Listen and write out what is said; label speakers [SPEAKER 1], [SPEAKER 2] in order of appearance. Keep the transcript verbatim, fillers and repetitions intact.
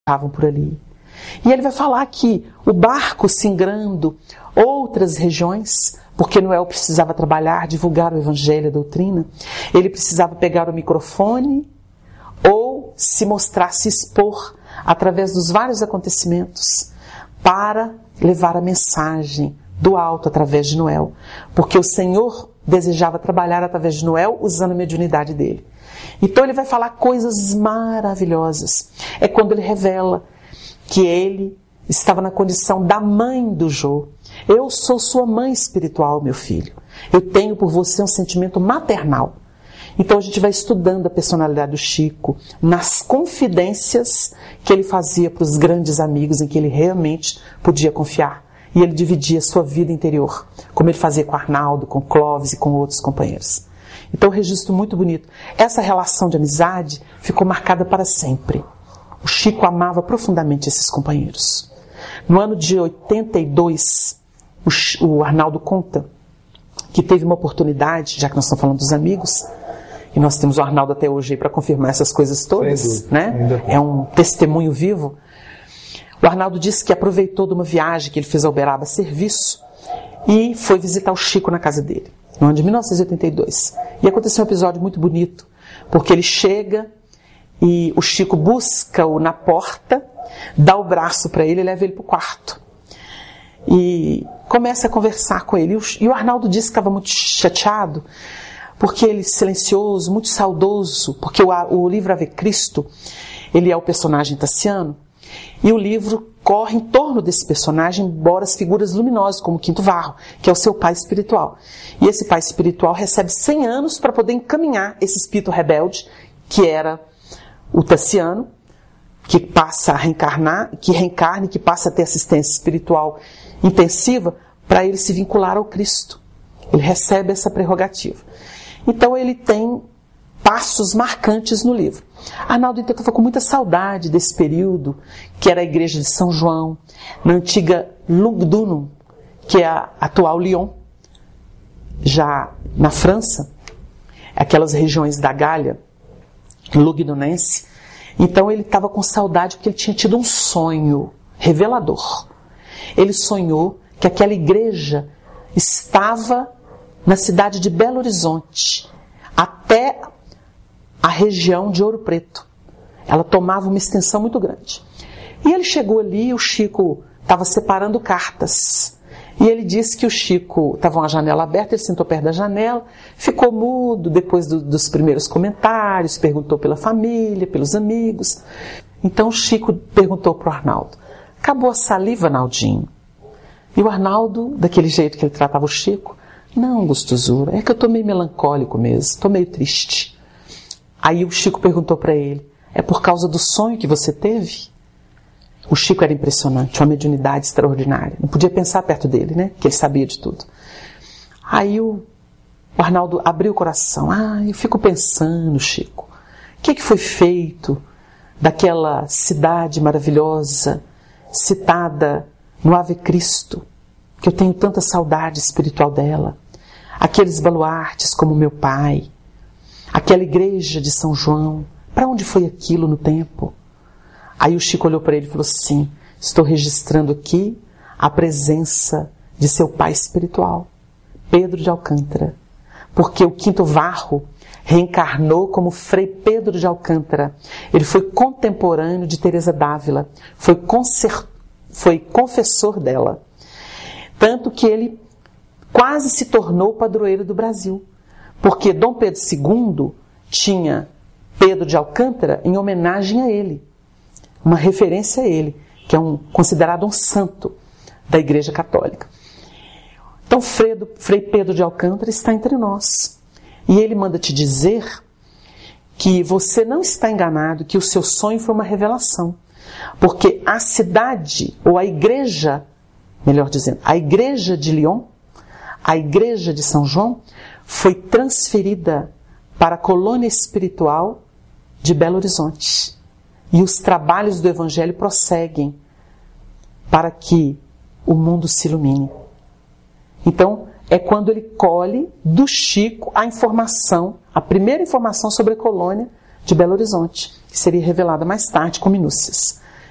[SPEAKER 1] estavam por ali. E ele vai falar que o barco singrando outras regiões, porque Noel precisava trabalhar, divulgar o evangelho, a doutrina, ele precisava pegar o microfone ou se mostrar, se expor através dos vários acontecimentos para levar a mensagem do alto através de Noel, porque o Senhor desejava trabalhar através de Noel usando a mediunidade dele. Então ele vai falar coisas maravilhosas. É quando ele revela que ele estava na condição da mãe do Jô. Eu sou sua mãe espiritual, meu filho. Eu tenho por você um sentimento maternal. Então a gente vai estudando a personalidade do Chico, nas confidências que ele fazia para os grandes amigos em que ele realmente podia confiar. E ele dividia a sua vida interior, como ele fazia com Arnaldo, com Clóvis e com outros companheiros. Então um registro muito bonito. Essa relação de amizade ficou marcada para sempre. O Chico amava profundamente esses companheiros. No ano de oitenta e dois, o, o Arnaldo conta que teve uma oportunidade, já que nós estamos falando dos amigos, e nós temos o Arnaldo até hoje para confirmar essas coisas todas, né? É um testemunho vivo. O Arnaldo disse que aproveitou de uma viagem que ele fez a Uberaba a serviço e foi visitar o Chico na casa dele, no ano de mil novecentos e oitenta e dois. E aconteceu um episódio muito bonito, porque ele chega e o Chico busca-o na porta, dá o braço para ele e leva ele para o quarto. E começa a conversar com ele. E o Arnaldo disse que estava muito chateado, porque ele, silencioso, muito saudoso, porque o, o livro Ave Cristo, ele é o personagem Tassiano, e o livro corre em torno desse personagem, embora as figuras luminosas, como o Quinto Varro, que é o seu pai espiritual. E esse pai espiritual recebe cem anos para poder encaminhar esse espírito rebelde, que era o Tassiano, que passa a reencarnar, que reencarna e que passa a ter assistência espiritual intensiva, para ele se vincular ao Cristo. Ele recebe essa prerrogativa. Então ele tem passos marcantes no livro. Arnaldo então estava com muita saudade desse período, que era a igreja de São João, na antiga Lugdunum, que é a atual Lyon, já na França, aquelas regiões da Gália, Lugdunense. Então ele estava com saudade porque ele tinha tido um sonho revelador. Ele sonhou que aquela igreja estava na cidade de Belo Horizonte, até a região de Ouro Preto. Ela tomava uma extensão muito grande. E ele chegou ali e o Chico estava separando cartas. E ele disse que o Chico estava com a janela aberta, ele sentou perto da janela, ficou mudo depois do, dos primeiros comentários, perguntou pela família, pelos amigos. Então o Chico perguntou para o Arnaldo: acabou a saliva, Naldinho? E o Arnaldo, daquele jeito que ele tratava o Chico: não, gostosura, é que eu estou meio melancólico mesmo, estou meio triste. Aí o Chico perguntou para ele: é por causa do sonho que você teve? O Chico era impressionante, uma mediunidade extraordinária. Não podia pensar perto dele, né? Que ele sabia de tudo. Aí o, o Arnaldo abriu o coração. Ah, eu fico pensando, Chico, o que, que foi feito daquela cidade maravilhosa, citada no Ave Cristo, que eu tenho tanta saudade espiritual dela. Aqueles baluartes como meu pai, aquela igreja de São João, para onde foi aquilo no tempo? Aí o Chico olhou para ele e falou assim: estou registrando aqui a presença de seu pai espiritual, Pedro de Alcântara, porque o Quinto Varro reencarnou como Frei Pedro de Alcântara. Ele foi contemporâneo de Teresa d'Ávila, foi, concer... foi confessor dela, tanto que ele quase se tornou padroeiro do Brasil, porque Dom Pedro segundo tinha Pedro de Alcântara em homenagem a ele, uma referência a ele, que é um, considerado um santo da Igreja Católica. Então Fredo, Frei Pedro de Alcântara está entre nós, e ele manda te dizer que você não está enganado, que o seu sonho foi uma revelação, porque a cidade, ou a igreja, melhor dizendo, a igreja de Lyon, a igreja de São João, foi transferida para a colônia espiritual de Belo Horizonte. E os trabalhos do Evangelho prosseguem para que o mundo se ilumine. Então, é quando ele colhe do Chico a informação, a primeira informação sobre a colônia de Belo Horizonte, que seria revelada mais tarde com minúcias.